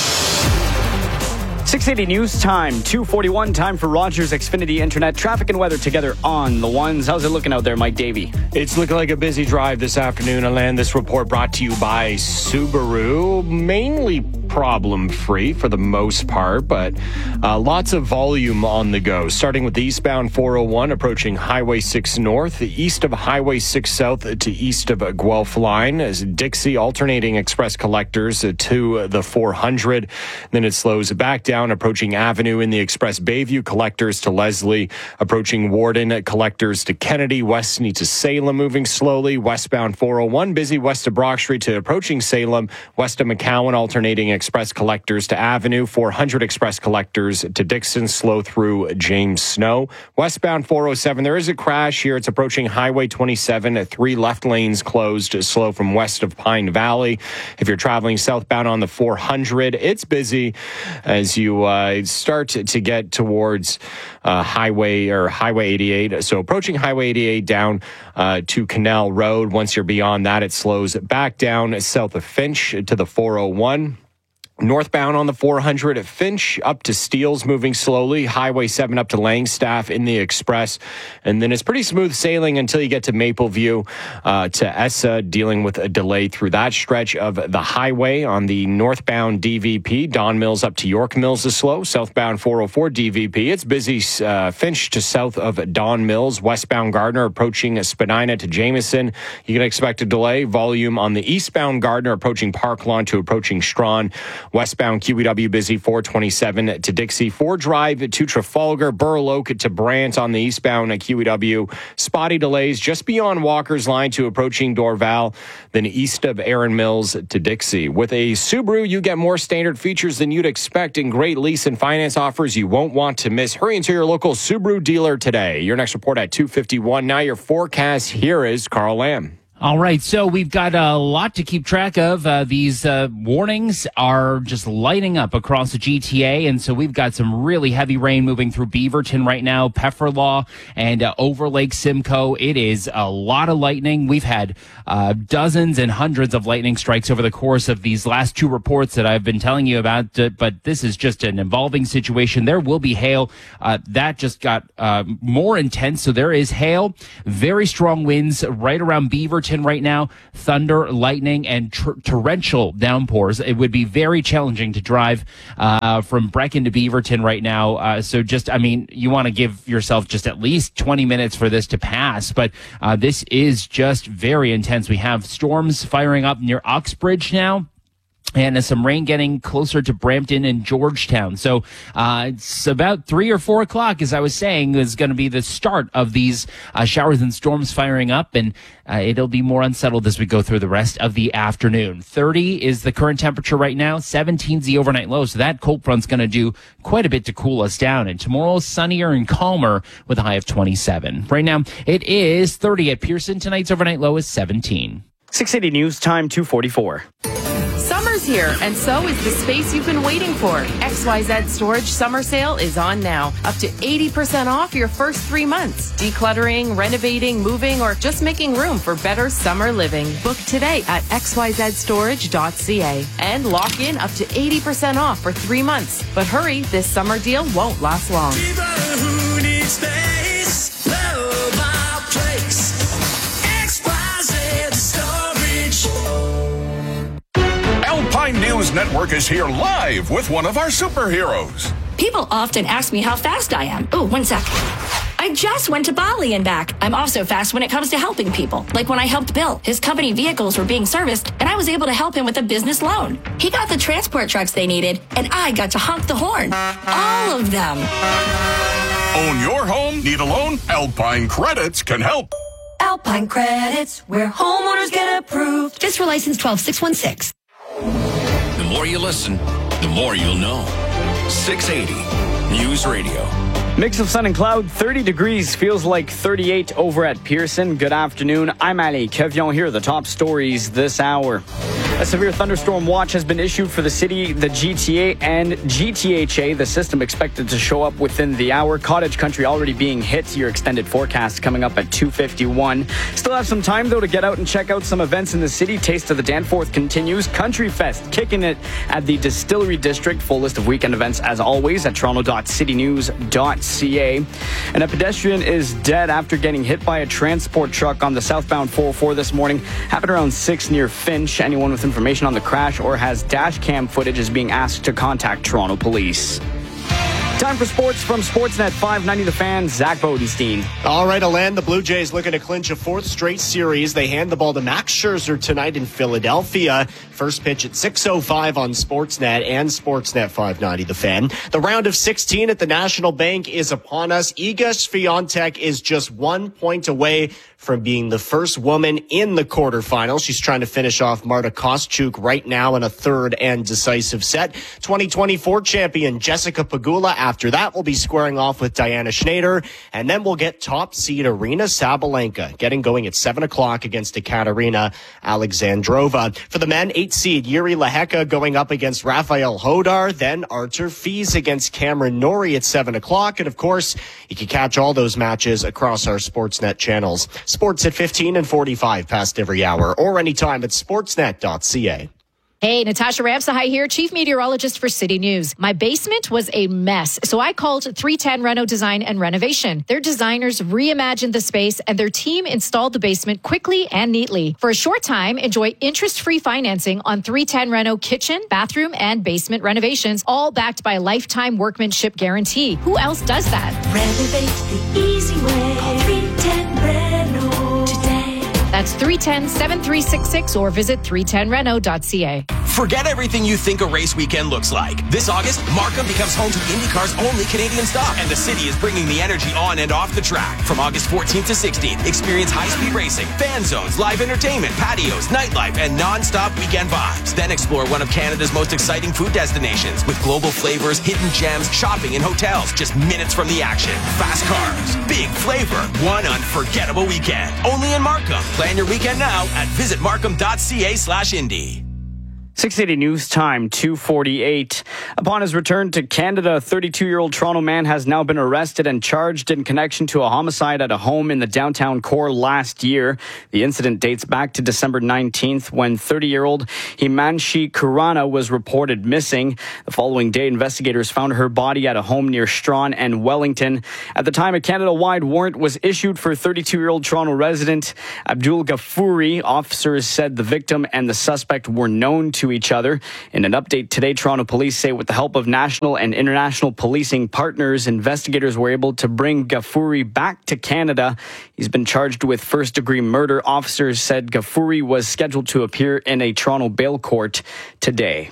six eighty News Time, two forty-one, time for Rogers Xfinity Internet. Traffic and weather together on the ones. How's it looking out there, Mike Davey? It's looking like a busy drive this afternoon. I land this report brought to you by Subaru. Mainly problem-free for the most part, but uh, lots of volume on the go. Starting with the eastbound four oh one, approaching Highway six North, east of Highway six South to east of Guelph Line, as Dixie alternating express collectors to the four hundred. Then it slows back down, approaching Avenue in the Express Bayview, collectors to Leslie, approaching Warden, collectors to Kennedy, Westney to Salem, moving slowly. Westbound four oh one, busy west of Brock Street to approaching Salem, west of McCowan, alternating express collectors to Avenue, four hundred express collectors to Dixon, slow through James Snow. Westbound four oh seven, there is a crash here. It's approaching Highway twenty-seven, three left lanes closed, slow from west of Pine Valley. If you're traveling southbound on the four hundred, it's busy as you uh, start to get towards uh, Highway or Highway eighty-eight. So approaching Highway eighty-eight down uh, to Canal Road. Once you're beyond that, it slows back down south of Finch to the four oh one. Northbound on the four hundred at Finch up to Steeles, moving slowly. Highway seven up to Langstaff in the Express. And then it's pretty smooth sailing until you get to Mapleview uh, to Essa, dealing with a delay through that stretch of the highway. On the northbound D V P, Don Mills up to York Mills is slow. Southbound four oh four D V P, it's busy. Uh, Finch to south of Don Mills. Westbound Gardner approaching Spadina to Jameson. You can expect a delay. Volume on the eastbound Gardner approaching Park Lawn to approaching Strawn. Westbound Q E W busy, four twenty-seven to Dixie. four Drive to Trafalgar. Burloak to Brant on the eastbound Q E W. Spotty delays just beyond Walker's Line to approaching Dorval. Then east of Erin Mills to Dixie. With a Subaru, you get more standard features than you'd expect and great lease and finance offers you won't want to miss. Hurry into your local Subaru dealer today. Your next report at two fifty-one. Now your forecast. Here is Carl Lamb. All right, so we've got a lot to keep track of. Uh, these uh, warnings are just lighting up across the G T A, and so we've got some really heavy rain moving through Beaverton right now, Pefferlaw, and uh, over Lake Simcoe. It is a lot of lightning. We've had uh, dozens and hundreds of lightning strikes over the course of these last two reports that I've been telling you about, uh, but this is just an evolving situation. There will be hail. Uh, that just got uh, more intense, so there is hail. Very strong winds right around Beaverton right now, thunder, lightning, and tr- torrential downpours. It would be very challenging to drive uh, from Brecken to Beaverton right now. Uh, so just, I mean, you want to give yourself just at least twenty minutes for this to pass, but uh, this is just very intense. We have storms firing up near Uxbridge now, and some rain getting closer to Brampton and Georgetown. So uh, it's about three or four o'clock, as I was saying, is going to be the start of these uh, showers and storms firing up, and uh, it'll be more unsettled as we go through the rest of the afternoon. thirty is the current temperature right now. seventeen is the overnight low, so that cold front's going to do quite a bit to cool us down. And tomorrow, sunnier and calmer with a high of twenty-seven. Right now, it is thirty at Pearson. Tonight's overnight low is seventeen. six eighty News Time, two forty-four. Summer's here, and so is the space you've been waiting for. X Y Z Storage Summer Sale is on now. Up to eighty percent off your first three months. Decluttering, renovating, moving, or just making room for better summer living. Book today at x y z storage dot c a and lock in up to eighty percent off for three months. But hurry, this summer deal won't last long. People who need space, love our place. X Y Z Storage. Alpine News Network is here live with one of our superheroes. People often ask me how fast I am. Oh, one sec. I just went to Bali and back. I'm also fast when it comes to helping people. Like when I helped Bill. His company vehicles were being serviced, and I was able to help him with a business loan. He got the transport trucks they needed, and I got to honk the horn. All of them. Own your home? Need a loan? Alpine Credits can help. Alpine Credits, where homeowners get approved. Just for license twelve six one six. The more you listen, the more you'll know. six eighty News Radio. Mix of sun and cloud, thirty degrees, feels like thirty-eight over at Pearson. Good afternoon. I'm Ali Kevion. Here are the top stories this hour. A severe thunderstorm watch has been issued for the city, the G T A, and G T H A. The system expected to show up within the hour. Cottage Country already being hit. Your extended forecast coming up at two fifty-one. Still have some time, though, to get out and check out some events in the city. Taste of the Danforth continues. Country Fest kicking it at the Distillery District. Full list of weekend events, as always, at toronto dot city news dot c a. And a pedestrian is dead after getting hit by a transport truck on the southbound four oh four this morning. Happened around six near Finch. Anyone with information on the crash or has dash cam footage is being asked to contact Toronto Police. Time for sports from Sportsnet five ninety The Fan, Zach Bodenstein. All right, Alan, the Blue Jays looking to clinch a fourth straight series. They hand the ball to Max Scherzer tonight in Philadelphia. First pitch at six oh five on Sportsnet and Sportsnet five ninety The Fan. The round of sixteen at the National Bank is upon us. Iga Swiatek is just one point away from being the first woman in the quarterfinals. She's trying to finish off Marta Kostyuk right now in a third and decisive set. twenty twenty-four champion Jessica Pegula after that will be squaring off with Diana Schneider, and then we'll get top seed Arina Sabalenka getting going at seven o'clock against Ekaterina Alexandrova. For the men, eight seed Yuri Lehecka going up against Rafael Hodar, then Artur Fies against Cameron Norrie at seven o'clock, and of course, you can catch all those matches across our Sportsnet channels. Sports at fifteen and forty-five past every hour, or anytime at sportsnet dot c a. Hey, Natasha Ramsahai here, Chief Meteorologist for City News. My basement was a mess, so I called three ten Reno Design and Renovation. Their designers reimagined the space, and their team installed the basement quickly and neatly. For a short time, enjoy interest-free financing on three ten Reno kitchen, bathroom, and basement renovations, all backed by a lifetime workmanship guarantee. Who else does that? Renovate the easy way. Call three ten Reno today. That's three one zero, seven three six six or visit three ten reno dot c a. Forget everything you think a race weekend looks like. This August, Markham becomes home to IndyCar's only Canadian stop, and the city is bringing the energy on and off the track. From August fourteenth to sixteenth, experience high-speed racing, fan zones, live entertainment, patios, nightlife, and non-stop weekend vibes. Then explore one of Canada's most exciting food destinations with global flavors, hidden gems, shopping, and hotels just minutes from the action. Fast cars, big flavor, one unforgettable weekend. Only in Markham. Plan Plan your weekend now at visit markham.ca slash Indy. six eighty News Time, two forty-eight. Upon his return to Canada, a thirty-two-year-old Toronto man has now been arrested and charged in connection to a homicide at a home in the downtown core last year. The incident dates back to December nineteenth when thirty-year-old Himanshi Khurana was reported missing. The following day, investigators found her body at a home near Strawn and Wellington. At the time, a Canada-wide warrant was issued for thirty-two-year-old Toronto resident Abdul Ghafouri. Officers said the victim and the suspect were known to each other. In an update today, Toronto police say with the help of national and international policing partners, investigators were able to bring Ghafouri back to Canada. He's been charged with first-degree murder. Officers said Ghafouri was scheduled to appear in a Toronto bail court today.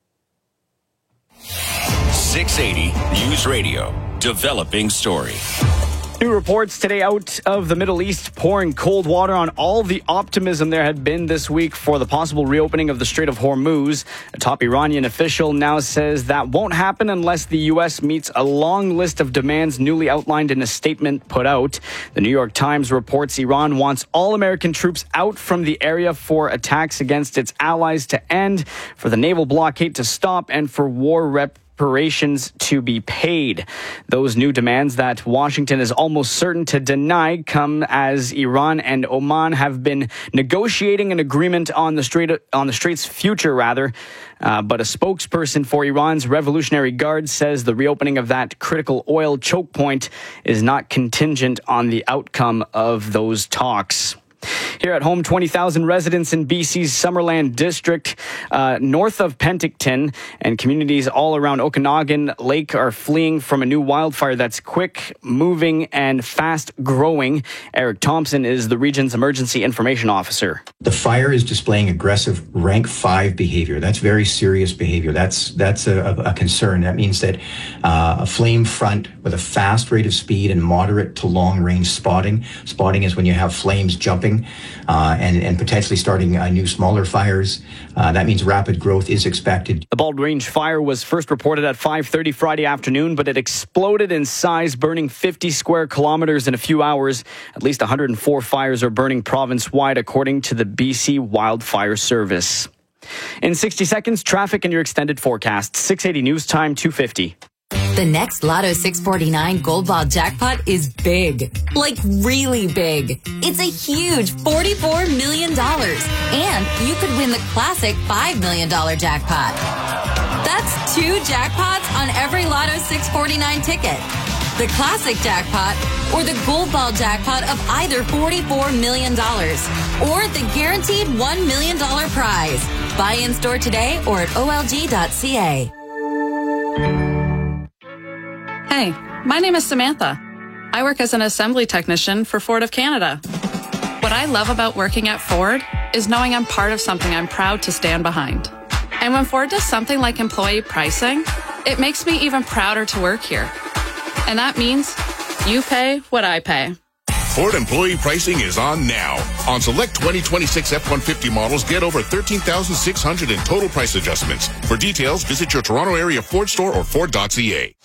six eighty News Radio. Developing story. New reports today out of the Middle East pouring cold water on all the optimism there had been this week for the possible reopening of the Strait of Hormuz. A top Iranian official now says that won't happen unless the U S meets a long list of demands newly outlined in a statement put out. The New York Times reports Iran wants all American troops out from the area for attacks against its allies to end, for the naval blockade to stop, and for war rep. reparations to be paid. Those new demands that Washington is almost certain to deny come as Iran and Oman have been negotiating an agreement on the Strait on the Strait's future, rather. Uh, but a spokesperson for Iran's Revolutionary Guard says the reopening of that critical oil choke point is not contingent on the outcome of those talks. Here at home, twenty thousand residents in B C's Summerland district, uh, north of Penticton, and communities all around Okanagan Lake are fleeing from a new wildfire that's quick, moving, and fast-growing. Eric Thompson is the region's emergency information officer. The fire is displaying aggressive rank five behavior. That's very serious behavior. That's that's a, a concern. That means that uh, a flame front with a fast rate of speed and moderate to long-range spotting. Spotting is when you have flames jumping uh, and, and potentially starting uh, new smaller fires. Uh, that means rapid growth is expected. The Bald Range fire was first reported at five thirty Friday afternoon, but it exploded in size, burning fifty square kilometers in a few hours. At least one hundred four fires are burning province-wide, according to the B C Wildfire Service. In sixty seconds, traffic and your extended forecast. six eighty News Time, two fifty. The next Lotto six forty-nine Gold Ball jackpot is big. Like really big. It's a huge forty-four million dollars. And you could win the classic five million dollars jackpot. That's two jackpots on every Lotto six forty-nine ticket. The classic jackpot or the Gold Ball jackpot of either forty-four million dollars or the guaranteed one million dollars prize. Buy in store today or at O L G dot C A. Hey, my name is Samantha. I work as an assembly technician for Ford of Canada. What I love about working at Ford is knowing I'm part of something I'm proud to stand behind. And when Ford does something like employee pricing, it makes me even prouder to work here. And that means you pay what I pay. Ford employee pricing is on now. On select twenty twenty-six F one fifty models, get over thirteen thousand six hundred in total price adjustments. For details, visit your Toronto area Ford store or Ford dot C A.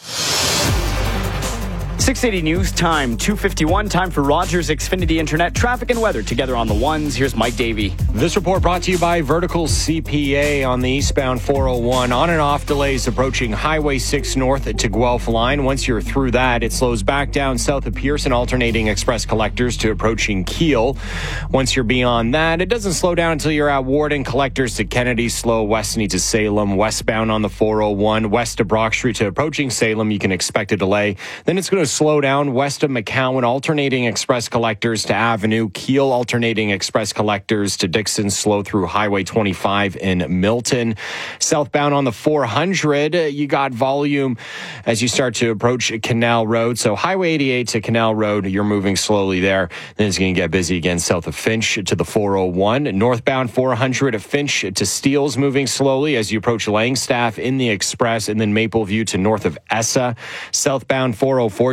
six eighty News Time, two fifty-one. Time for Rogers Xfinity Internet traffic and weather together on the ones. Here's Mike Davey. This report brought to you by Vertical C P A on the eastbound four oh one. On and off delays approaching Highway six north to Guelph line. Once you're through that, it slows back down south of Pearson, alternating express collectors to approaching Kiel. Once you're beyond that, it doesn't slow down until you're at Warden. Collectors to Kennedy, slow westly to Salem. Westbound on the four oh one, west of Brock Street to approaching Salem, you can expect a delay. Then it's going to slow down west of McCowan, alternating express collectors to Avenue. Kiel, alternating express collectors to Dixon, slow through Highway twenty-five in Milton. Southbound on the four hundred, you got volume as you start to approach Canal Road. So Highway eighty-eight to Canal Road, you're moving slowly there. Then it's going to get busy again south of Finch to the four oh one. Northbound four hundred of Finch to Steeles, moving slowly as you approach Langstaff in the express, and then Mapleview to north of Essa. Southbound four oh four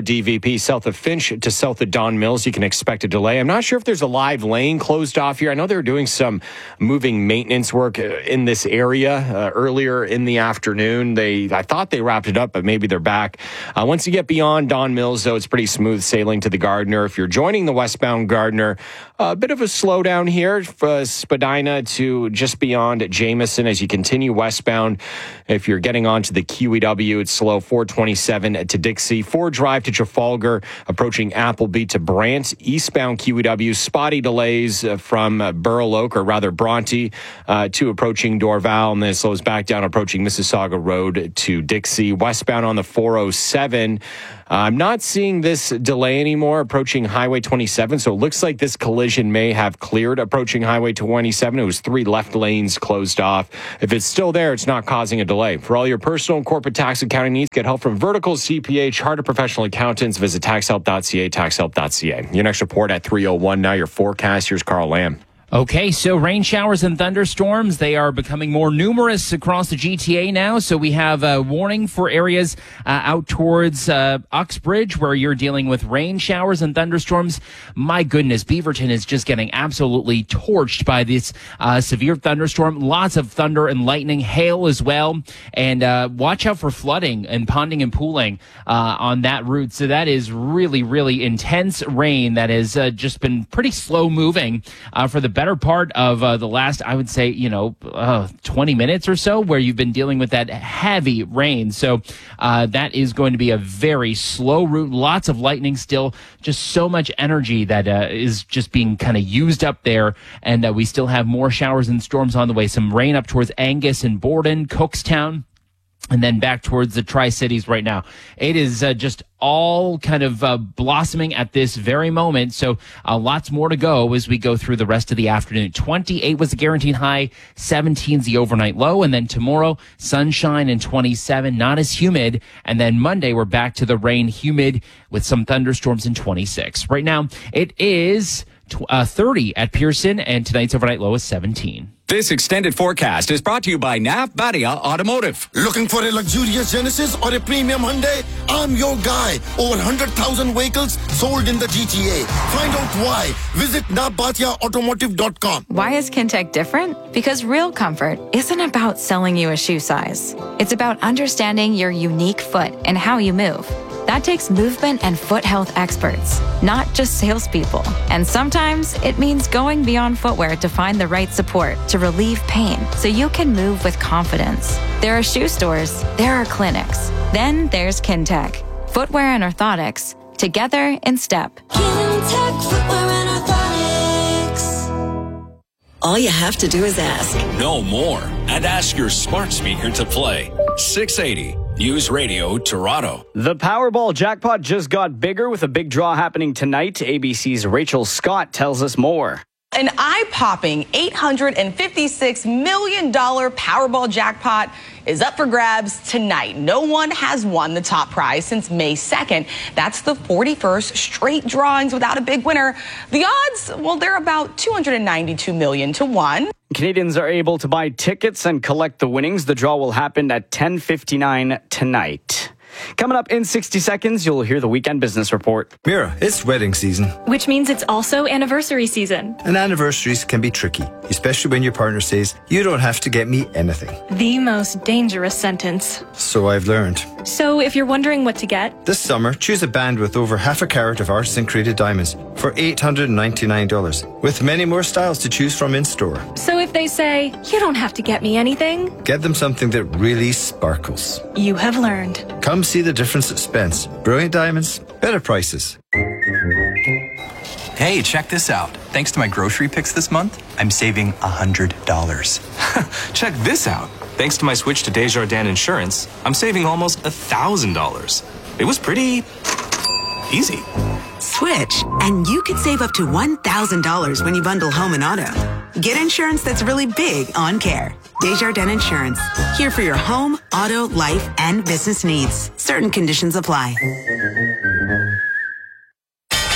D V P south of Finch to south of Don Mills. You can expect a delay. I'm not sure if there's a live lane closed off here. I know they're doing some moving maintenance work in this area uh, earlier in the afternoon. They, I thought they wrapped it up, but maybe they're back. Uh, once you get beyond Don Mills, though, it's pretty smooth sailing to the Gardiner. If you're joining the westbound Gardiner, a bit of a slowdown here for Spadina to just beyond Jameson as you continue westbound. If you're getting onto the Q E W, it's slow. four twenty-seven to Dixie. Ford Drive to Trafalgar, approaching Appleby to Brant. Eastbound Q E W, spotty delays from Burloak, or rather Bronte, uh, to approaching Dorval, and then it slows back down approaching Mississauga Road to Dixie. Westbound on the four oh seven. I'm not seeing this delay anymore approaching Highway twenty-seven, so it looks like this collision may have cleared approaching Highway twenty-seven. It was three left lanes closed off. If it's still there, it's not causing a delay. For all your personal and corporate tax accounting needs, get help from Vertical C P A, Chartered Professional Accountants. Visit tax help dot c a, tax help dot c a. Your next report at three oh one. Now your forecast. Here's Carl Lamb. Okay, so rain showers and thunderstorms, they are becoming more numerous across the G T A now. So we have a warning for areas uh, out towards uh, Uxbridge where you're dealing with rain showers and thunderstorms. My goodness, Beaverton is just getting absolutely torched by this uh, severe thunderstorm. Lots of thunder and lightning, hail as well. And uh, watch out for flooding and ponding and pooling uh, on that route. So that is really, really intense rain that has uh, just been pretty slow moving uh, for the better part of uh, the last, I would say, you know, uh, twenty minutes or so, where you've been dealing with that heavy rain. So uh, that is going to be a very slow route. Lots of lightning still, just so much energy that uh, is just being kind of used up there. And uh, we still have more showers and storms on the way. Some rain up towards Angus and Borden, Cookstown, and then back towards the Tri-Cities right now. It is uh, just all kind of uh, blossoming at this very moment. So uh, lots more to go as we go through the rest of the afternoon. twenty-eight was the guaranteed high, seventeen is the overnight low. And then tomorrow, sunshine and twenty-seven, not as humid. And then Monday, we're back to the rain, humid with some thunderstorms in twenty-six. Right now, it is uh, thirty at Pearson, and tonight's overnight low is seventeen. This extended forecast is brought to you by Nav Badia Automotive. Looking for a luxurious Genesis or a premium Hyundai? I'm your guy. Over one hundred thousand vehicles sold in the G T A. Find out why. Visit nav badia automotive dot com. Why is Kintec different? Because real comfort isn't about selling you a shoe size. It's about understanding your unique foot and how you move. That takes movement and foot health experts, not just salespeople. And sometimes it means going beyond footwear to find the right support to relieve pain so you can move with confidence. There are shoe stores, there are clinics. Then there's Kintec. Footwear and orthotics, together in step. Kintec Footwear and Orthotics. All you have to do is ask. Know more and ask your smart speaker to play. six eighty News Radio Toronto. The Powerball jackpot just got bigger with a big draw happening tonight. A B C's Rachel Scott tells us more. An eye-popping eight hundred fifty-six million dollars Powerball jackpot is up for grabs tonight. No one has won the top prize since May second. That's the forty-first straight drawings without a big winner. The odds, well, they're about two hundred ninety-two million to one. Canadians are able to buy tickets and collect the winnings. The draw will happen at ten fifty-nine tonight. Coming up in sixty seconds, you'll hear the Weekend Business Report. Mira, it's wedding season. Which means it's also anniversary season. And anniversaries can be tricky, especially when your partner says, you don't have to get me anything. The most dangerous sentence. So I've learned. So if you're wondering what to get, this summer, choose a band with over half a carat of artisan created diamonds for eight hundred ninety-nine dollars, with many more styles to choose from in store. So if they say, you don't have to get me anything, get them something that really sparkles. You have learned. Come see the difference at Spence. Brilliant diamonds, better prices. Hey, check this out. Thanks to my grocery picks this month, I'm saving one hundred dollars. Check this out. Thanks to my switch to Desjardins Insurance, I'm saving almost one thousand dollars. It was pretty easy. Switch, and you could save up to one thousand dollars when you bundle home and auto. Get insurance that's really big on care. Desjardins Insurance. Here for your home, auto, life, and business needs. Certain conditions apply.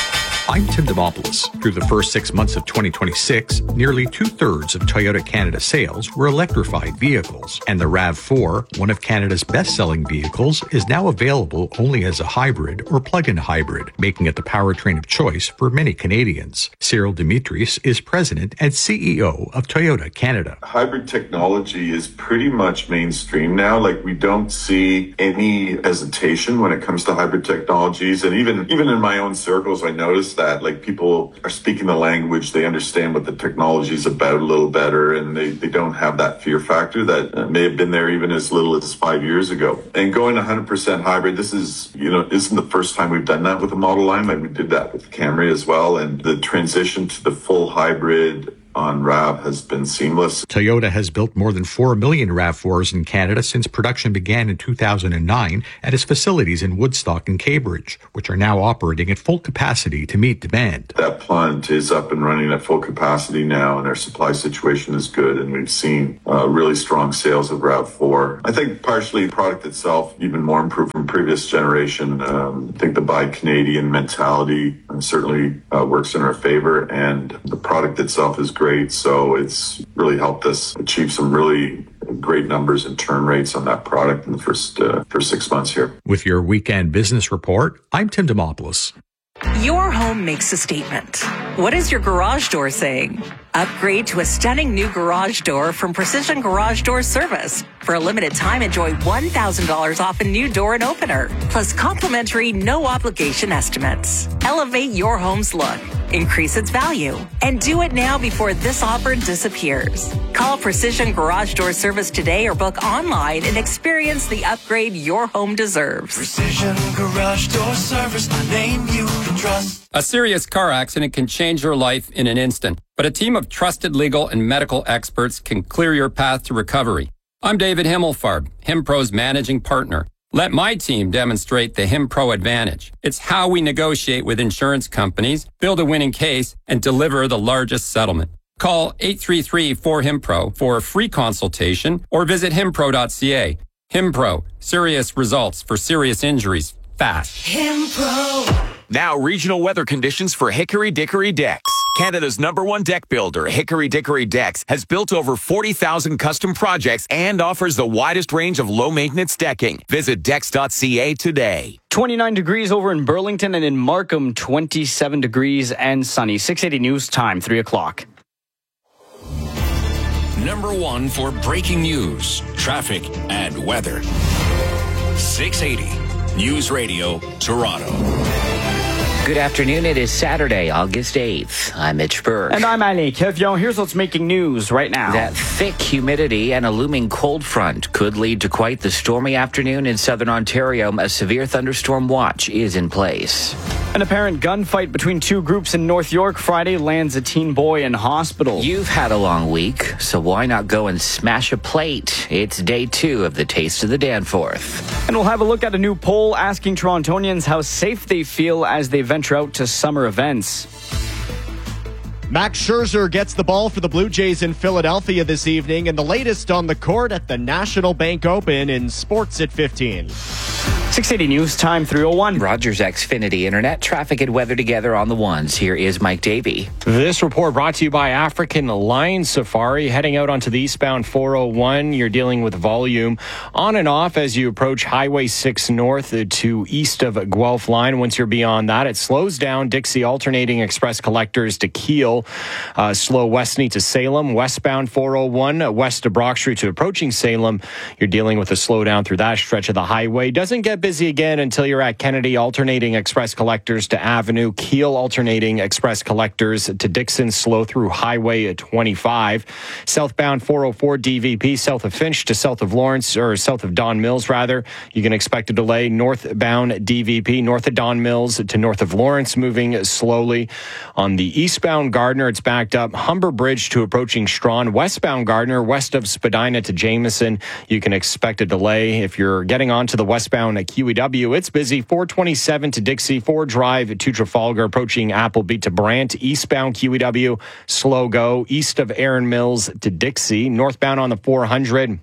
I'm Tim Demopoulos. Through the first six months of twenty twenty-six, nearly two-thirds of Toyota Canada sales were electrified vehicles, and the RAV four, one of Canada's best-selling vehicles, is now available only as a hybrid or plug-in hybrid, making it the powertrain of choice for many Canadians. Cyril Dimitris is president and C E O of Toyota Canada. Hybrid technology is pretty much mainstream now. Like, we don't see any hesitation when it comes to hybrid technologies, and even even in my own circles, I noticed that like people are speaking the language, they understand what the technology is about a little better, and they, they don't have that fear factor that uh, may have been there even as little as five years ago. And going one hundred percent hybrid, this is, you know, isn't the first time we've done that with a model line. Like, we did that with the Camry as well, and the transition to the full hybrid on RAV has been seamless. Toyota has built more than four million RAV fours in Canada since production began in two thousand nine at its facilities in Woodstock and Cambridge, which are now operating at full capacity to meet demand. That plant is up and running at full capacity now, and our supply situation is good, and we've seen uh, really strong sales of RAV four. I think partially the product itself even more improved from previous generation. Um, I think the Buy Canadian mentality uh, certainly uh, works in our favor, and the product itself is great, so it's really helped us achieve some really great numbers and turn rates on that product in the first uh, first six months here. With your weekend business report, I'm Tim Demopoulos. Your home makes a statement. What is your garage door saying? Upgrade to a stunning new garage door from Precision Garage Door Service. For a limited time, enjoy one thousand dollars off a new door and opener, plus complimentary no-obligation estimates. Elevate your home's look, increase its value, and do it now before this offer disappears. Call Precision Garage Door Service today or book online and experience the upgrade your home deserves. Precision Garage Door Service, the name you can trust. A serious car accident can change your life in an instant, but a team of trusted legal and medical experts can clear your path to recovery. I'm David Himmelfarb, HimPro's managing partner. Let my team demonstrate the HimPro advantage. It's how we negotiate with insurance companies, build a winning case, and deliver the largest settlement. Call eight three three four HimPro for a free consultation or visit himpro dot c a. HimPro, serious results for serious injuries, fast. HimPro. Now, regional weather conditions for Hickory Dickory Decks. Canada's number one deck builder, Hickory Dickory Decks, has built over forty thousand custom projects and offers the widest range of low-maintenance decking. Visit decks dot c a today. twenty-nine degrees over in Burlington, and in Markham, twenty-seven degrees and sunny. six eighty News Time, three o'clock. Number one for breaking news, traffic, and weather. six eighty News Radio, Toronto. Good afternoon. It is Saturday, August eighth. I'm Mitch Berg. And I'm Ali Kevion. Here's what's making news right now. That thick humidity and a looming cold front could lead to quite the stormy afternoon in southern Ontario. A severe thunderstorm watch is in place. An apparent gunfight between two groups in North York Friday lands a teen boy in hospital. You've had a long week, so why not go and smash a plate? It's day two of the Taste of the Danforth. And we'll have a look at a new poll asking Torontonians how safe they feel as they venture out to summer events. Max Scherzer gets the ball for the Blue Jays in Philadelphia this evening, and the latest on the court at the National Bank Open in Sports at fifteen. six eighty News Time, three oh one. Rogers Xfinity Internet, traffic and weather together on the ones. Here is Mike Davey. This report brought to you by African Lion Safari. Heading out onto the eastbound four oh one, you're dealing with volume on and off as you approach Highway six North to east of Guelph Line. Once you're beyond that, it slows down. Dixie alternating express collectors to Kiel. Uh, slow Westney to Salem. Westbound four oh one, west of Brock Street to approaching Salem. You're dealing with a slowdown through that stretch of the highway. Doesn't get busy again until you're at Kennedy, alternating express collectors to Avenue. Kiel alternating express collectors to Dixon, slow through Highway twenty-five. Southbound four oh four D V P, south of Finch to south of Lawrence, or south of Don Mills rather. You can expect a delay. Northbound D V P, north of Don Mills to north of Lawrence, moving slowly. On the eastbound Gardner, it's backed up. Humber Bridge to approaching Strawn. Westbound Gardner, west of Spadina to Jameson, you can expect a delay. If you're getting onto the westbound at Q E W, it's busy. four twenty-seven to Dixie, four Drive to Trafalgar, approaching Appleby to Brant. Eastbound Q E W, slow go. East of Erin Mills to Dixie. Northbound on the four hundred,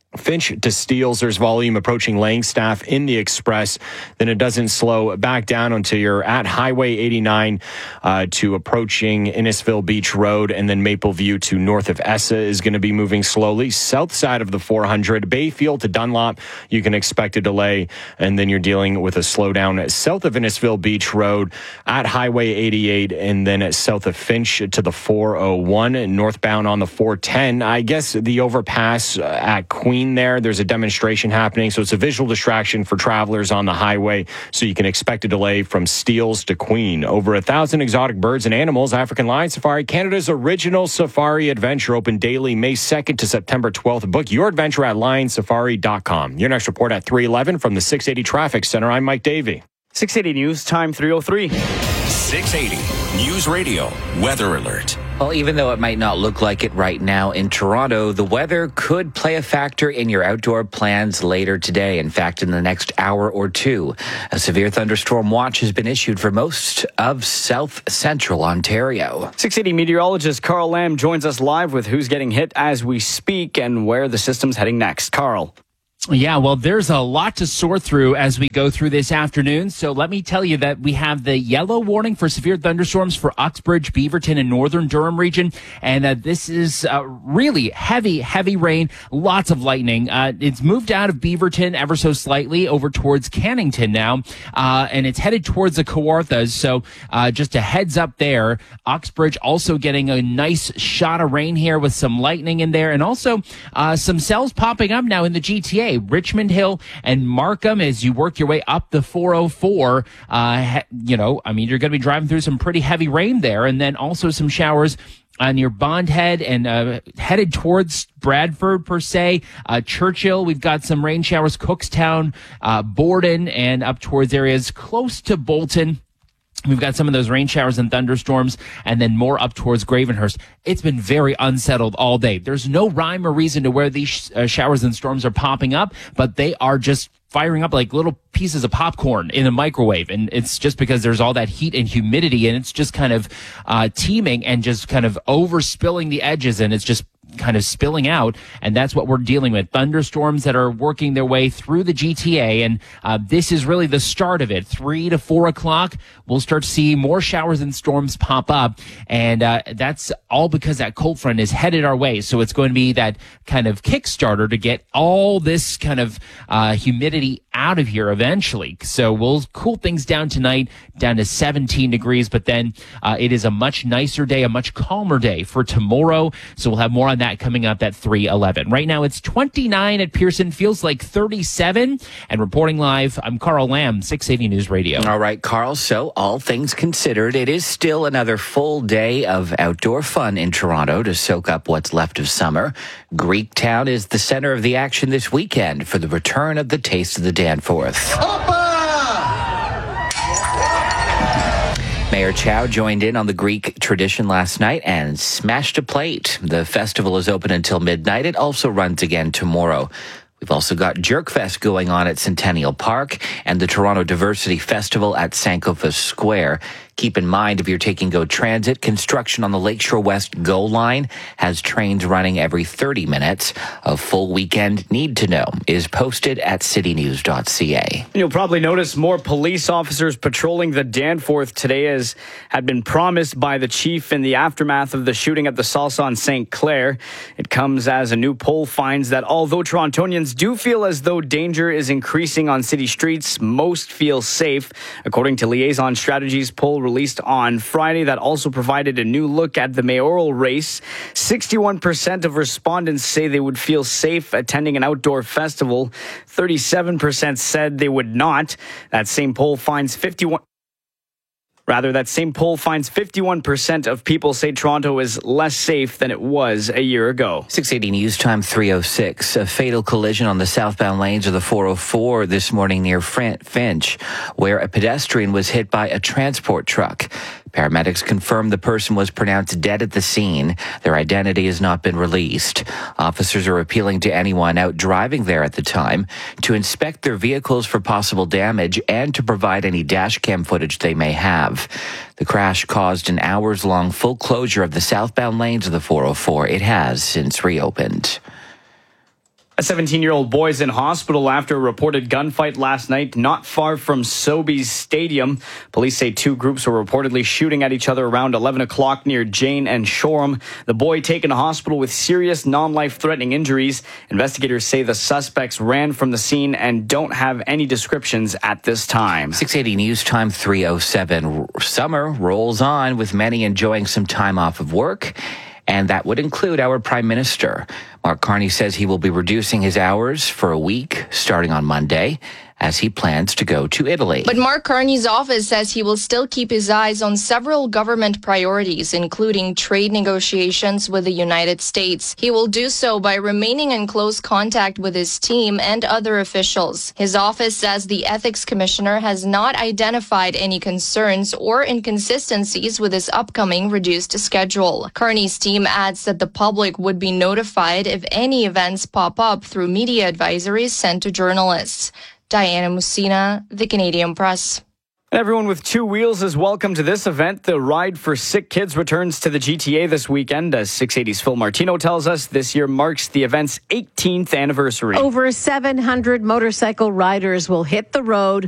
Finch to Steeles, there's volume approaching Langstaff in the express. Then it doesn't slow back down until you're at Highway eighty-nine uh, to approaching Innisfil Beach Road. And then Mapleview to north of Essa is going to be moving slowly. South side of the four hundred, Bayfield to Dunlop, you can expect a delay. And then you're dealing with a slowdown south of Innisfil Beach Road at Highway eighty-eight. And then at south of Finch to the four oh one. And northbound on the four ten. I guess the overpass at Queen there. There's a demonstration happening, so it's a visual distraction for travelers on the highway, so you can expect a delay from Steeles to Queen. Over a thousand exotic birds and animals. African Lion Safari, Canada's original safari adventure, open daily May second to September twelfth. Book your adventure at lion safari dot com. Your next report at three eleven from the six eighty Traffic Center. I'm Mike Davey. six eighty News Time three oh three. six eighty News Radio Weather Alert. Well, even though it might not look like it right now in Toronto, the weather could play a factor in your outdoor plans later today. In fact, in the next hour or two, a severe thunderstorm watch has been issued for most of south central Ontario. six eighty meteorologist Carl Lamb joins us live with who's getting hit as we speak and where the system's heading next. Carl. Yeah, well, there's a lot to sort through as we go through this afternoon. So let me tell you that we have the yellow warning for severe thunderstorms for Uxbridge, Beaverton, and northern Durham region. And uh, this is uh, really heavy, heavy rain, lots of lightning. Uh, it's moved out of Beaverton ever so slightly over towards Cannington now, uh, and it's headed towards the Kawarthas. So uh, just a heads up there. Uxbridge also getting a nice shot of rain here with some lightning in there, and also uh, some cells popping up now in the G T A. Richmond Hill and Markham as you work your way up the four oh four. Uh, you know, I mean, you're going to be driving through some pretty heavy rain there, and then also some showers on your Bond Head and uh, headed towards Bradford, per se. Uh, Churchill, we've got some rain showers, Cookstown, uh, Borden, and up towards areas close to Bolton. We've got some of those rain showers and thunderstorms, and then more up towards Gravenhurst. It's been very unsettled all day. There's no rhyme or reason to where these sh- uh, showers and storms are popping up, but they are just firing up like little pieces of popcorn in a microwave. And it's just because there's all that heat and humidity, and it's just kind of uh, teeming and just kind of overspilling the edges, and it's just kind of spilling out, and that's what we're dealing with. Thunderstorms that are working their way through the G T A, and uh, this is really the start of it. Three to four o'clock, we'll start to see more showers and storms pop up, and uh, that's all because that cold front is headed our way. So it's going to be that kind of kickstarter to get all this kind of uh, humidity out of here eventually. So we'll cool things down tonight, down to seventeen degrees, but then uh, it is a much nicer day, a much calmer day for tomorrow. So we'll have more on that coming up at three eleven. Right now it's twenty-nine at Pearson, feels like thirty-seven. And reporting live, I'm Carl Lamb, six eighty News Radio. All right, Carl. So all things considered, it is still another full day of outdoor fun in Toronto to soak up what's left of summer. Greektown is the center of the action this weekend for the return of the Taste of the Danforth. Mayor Chow joined in on the Greek tradition last night and smashed a plate. The festival is open until midnight. It also runs again tomorrow. We've also got Jerkfest going on at Centennial Park and the Toronto Diversity Festival at Sankofa Square. Keep in mind, if you're taking GO Transit, construction on the Lakeshore West GO line has trains running every thirty minutes. A full weekend need to know is posted at city news dot c a. You'll probably notice more police officers patrolling the Danforth today, as had been promised by the chief in the aftermath of the shooting at the Salsa on Saint Clair. It comes as a new poll finds that although Torontonians do feel as though danger is increasing on city streets, most feel safe. According to Liaison Strategies poll released on Friday that also provided a new look at the mayoral race, sixty-one percent of respondents say they would feel safe attending an outdoor festival. thirty-seven percent said they would not. That same poll finds fifty-one Rather, that same poll finds fifty-one percent of people say Toronto is less safe than it was a year ago. six eighty News Time three oh six. A fatal collision on the southbound lanes of the four oh four this morning near Finch, where a pedestrian was hit by a transport truck. Paramedics confirmed the person was pronounced dead at the scene. Their identity has not been released. Officers are appealing to anyone out driving there at the time to inspect their vehicles for possible damage and to provide any dash cam footage they may have. The crash caused an hours-long full closure of the southbound lanes of the four oh four. It has since reopened. A seventeen-year-old boy is in hospital after a reported gunfight last night not far from Sobeys Stadium. Police say two groups were reportedly shooting at each other around eleven o'clock near Jane and Shoreham. The boy taken to hospital with serious non-life-threatening injuries. Investigators say the suspects ran from the scene and don't have any descriptions at this time. six eighty News Time three oh seven. Summer rolls on with many enjoying some time off of work. And that would include our Prime Minister. Mark Carney says he will be reducing his hours for a week starting on Monday as he plans to go to Italy. But Mark Carney's office says he will still keep his eyes on several government priorities, including trade negotiations with the United States. He will do so by remaining in close contact with his team and other officials. His office says the Ethics Commissioner has not identified any concerns or inconsistencies with his upcoming reduced schedule. Carney's team adds that the public would be notified if any events pop up through media advisories sent to journalists. Diana Musina, The Canadian Press. Everyone with two wheels is welcome to this event. The Ride for Sick Kids returns to the G T A this weekend. As six eighty's Phil Martino tells us, this year marks the event's eighteenth anniversary. Over seven hundred motorcycle riders will hit the road